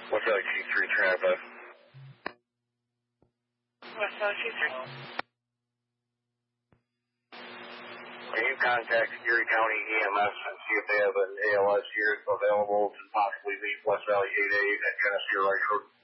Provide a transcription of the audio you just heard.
West Valley C3 Trappa. West Valley C3. Can you contact Erie County EMS and see if they have an ALS here available to possibly meet West Valley 8A at Genesee Rice Road?